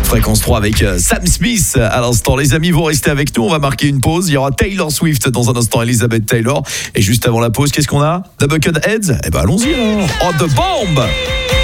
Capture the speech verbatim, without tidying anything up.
Fréquence trois avec Sam Smith à l'instant. Les amis, vont rester avec nous. On va marquer une pause. Il y aura Taylor Swift dans un instant, Elizabeth Taylor. Et juste avant la pause, qu'est-ce qu'on a? The Bucketheads? Eh ben allons-y alors. Oh, The Bomb!